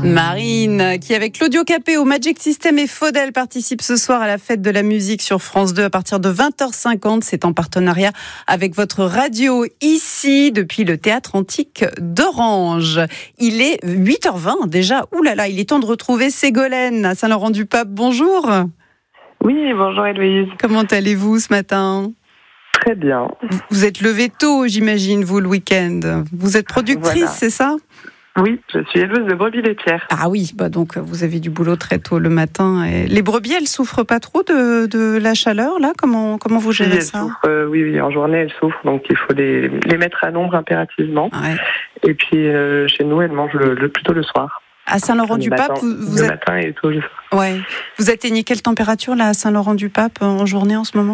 Marine, qui avec Claudio Capéo, Magic System et Faudel participe ce soir à la fête de la musique sur France 2 à partir de 20h50. C'est en partenariat avec votre radio ici depuis le Théâtre Antique d'Orange. Il est 8h20 déjà. Ouh là là, il est temps de retrouver Ségolène à Saint-Laurent-du-Pape. Bonjour. Oui, bonjour Héloïse. Comment allez-vous ce matin ? Très bien. Vous êtes levée tôt, j'imagine, vous, le week-end. Vous êtes productrice, voilà. C'est ça ? Oui, je suis éleveuse de brebis laitières. Ah oui, donc vous avez du boulot très tôt le matin. Et les brebis, elles souffrent pas trop de la chaleur, là ? Comment vous gérez ça ? Oui, en journée, elles souffrent, donc il faut les mettre à l'ombre impérativement. Ouais. Et puis, chez nous, elles mangent plutôt le soir. À Saint-Laurent-du-Pape, vous êtes... matin et tôt le soir. Ouais. Vous atteignez quelle température, là, à Saint-Laurent-du-Pape, en journée, en ce moment ?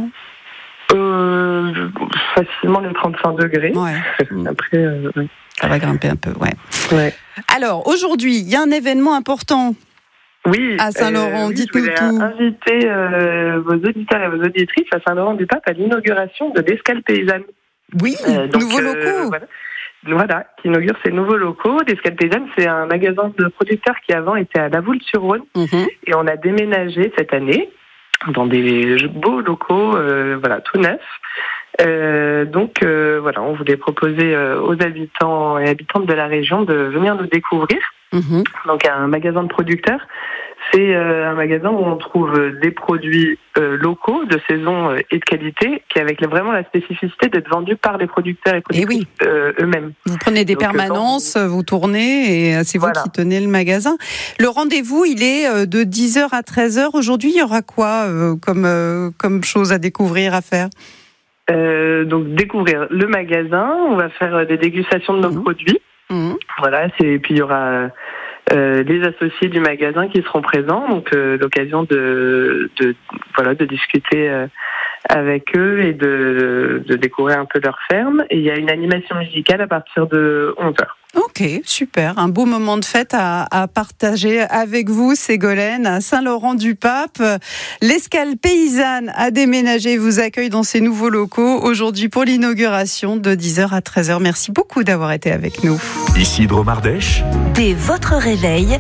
Facilement les 35 degrés. Ouais. Après, ça va grimper un peu, ouais. Alors, aujourd'hui, il y a un événement important. Oui, à Saint-Laurent, dites-nous tout. Je voulais inviter vos auditeurs et vos auditrices à Saint-Laurent-du-Pape à l'inauguration de l'Escale Paysanne. Oui, nouveaux locaux. Voilà, qui inaugure ces nouveaux locaux. L'Escale Paysanne, c'est un magasin de producteurs qui avant était à La Voulte-sur-Rhône. Et on a déménagé cette année dans des beaux locaux, tout neufs. Donc, on voulait proposer aux habitants et habitantes de la région de venir nous découvrir. Donc, un magasin de producteurs, c'est un magasin où on trouve des produits locaux, de saison et de qualité, qui avec vraiment la spécificité d'être vendus par les producteurs et productrices eux-mêmes. Vous prenez des permanences, vous tournez et c'est vous qui tenez le magasin. Le rendez-vous, il est de 10h à 13h. Aujourd'hui, il y aura quoi comme chose à découvrir, à faire ? Donc, découvrir le magasin. On va faire des dégustations de nos produits. Voilà, et puis il y aura les associés du magasin qui seront présents, donc l'occasion de discuter avec eux et de découvrir un peu leur ferme. Et il y a une animation musicale à partir de 11h. Ok, super. Un beau moment de fête à partager avec vous, Ségolène, à Saint-Laurent-du-Pape. L'Escale Paysanne a déménagé, vous accueille dans ses nouveaux locaux aujourd'hui pour l'inauguration de 10h à 13h. Merci beaucoup d'avoir été avec nous. Ici Dromardèche. Dès votre réveil.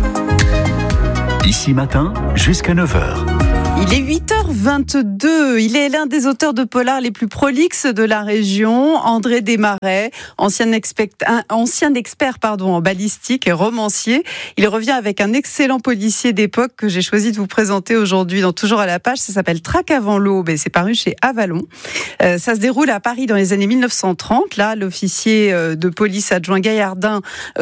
Ici matin jusqu'à 9h. Il est 8h22. Il est l'un des auteurs de polars les plus prolixes de la région. André Desmarais, ancien expert en balistique et romancier. Il revient avec un excellent policier d'époque que j'ai choisi de vous présenter aujourd'hui dans Toujours à la page. Ça s'appelle Traque avant l'aube et c'est paru chez Avalon. Ça se déroule à Paris dans les années 1930. Là, l'officier de police adjoint Gaillardin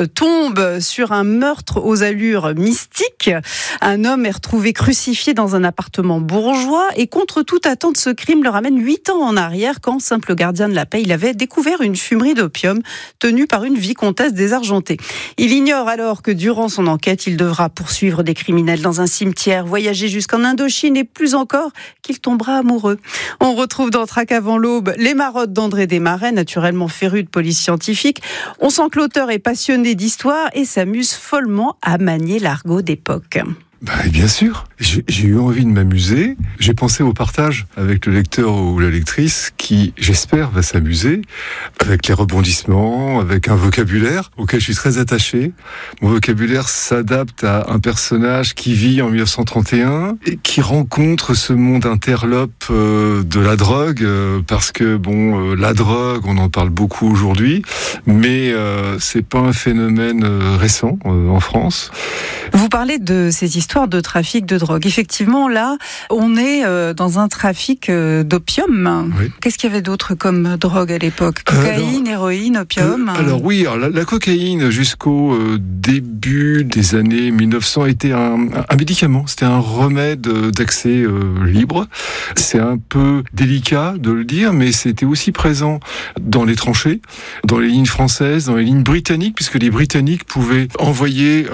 tombe sur un meurtre aux allures mystiques. Un homme est retrouvé crucifié dans un appartement bourgeois et contre toute attente, ce crime le ramène 8 ans en arrière quand, simple gardien de la paix, il avait découvert une fumerie d'opium tenue par une vicomtesse désargentée. Il ignore alors que durant son enquête, il devra poursuivre des criminels dans un cimetière, voyager jusqu'en Indochine et plus encore qu'il tombera amoureux. On retrouve dans Traque avant l'aube les marottes d'André Desmarais, naturellement féru de police scientifique. On sent que l'auteur est passionné d'histoire et s'amuse follement à manier l'argot d'époque. Bien sûr, j'ai eu envie de m'amuser. J'ai pensé au partage avec le lecteur ou la lectrice qui, j'espère, va s'amuser avec les rebondissements, avec un vocabulaire auquel je suis très attaché. Mon vocabulaire s'adapte à un personnage qui vit en 1931 et qui rencontre ce monde interlope de la drogue parce que la drogue, on en parle beaucoup aujourd'hui, mais c'est pas un phénomène récent en France. Vous parlez de ces histoires de trafic de drogue. Effectivement, là, on est dans un trafic d'opium. Oui. Qu'est-ce qu'il y avait d'autre comme drogue à l'époque ? Cocaïne, héroïne, opium La cocaïne, jusqu'au début des années 1900, était un médicament. C'était un remède d'accès libre. C'est un peu délicat de le dire, mais c'était aussi présent dans les tranchées, dans les lignes françaises, dans les lignes britanniques, puisque les Britanniques pouvaient envoyer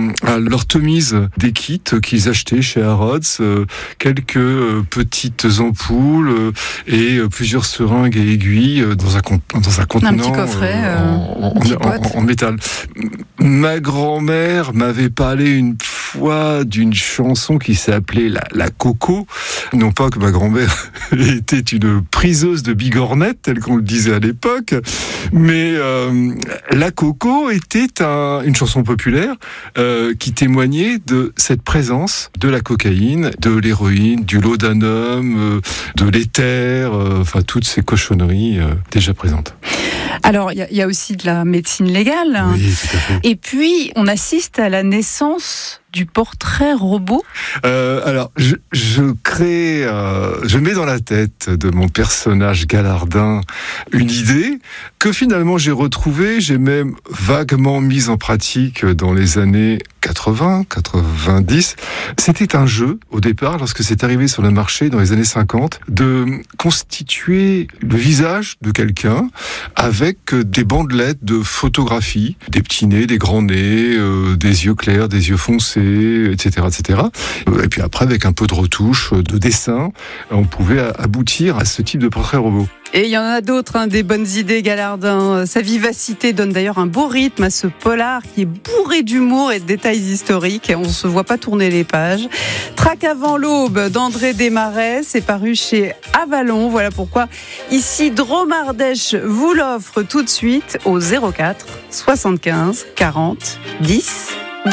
à leur Tomise des kits qu'ils achetaient chez Harrods, quelques petites ampoules et plusieurs seringues et aiguilles dans un contenant, un petit coffret en métal. Ma grand-mère m'avait parlé une fois d'une chanson qui s'appelait la Coco. Non pas que ma grand-mère était une priseuse de bigornettes, telle qu'on le disait à l'époque, mais la Coco était une chanson populaire qui témoignait de cette présence de la cocaïne, de l'héroïne, du laudanum, de l'éther, enfin toutes ces cochonneries déjà présentes. Alors, il y a aussi de la médecine légale. Oui, tout à fait. Et puis, on assiste à la naissance du portrait robot. Alors, je mets dans la tête de mon personnage Galardin une idée que finalement j'ai retrouvée, j'ai même vaguement mise en pratique dans les années 80, 90. C'était un jeu, au départ, lorsque c'est arrivé sur le marché dans les années 50, de constituer le visage de quelqu'un avec des bandelettes de photographie, des petits nez, des grands nez, des yeux clairs, des yeux foncés, etc., etc. Et puis après, avec un peu de retouche, de dessin, on pouvait aboutir à ce type de portrait robot. Et il y en a d'autres, des bonnes idées, Galardin. Sa vivacité donne d'ailleurs un beau rythme à ce polar qui est bourré d'humour et de détails historiques. On ne se voit pas tourner les pages. Traque avant l'aube d'André Desmarais, c'est paru chez Avalon. Voilà pourquoi Isidro Mardèche vous l'offre tout de suite au 04 75 40 10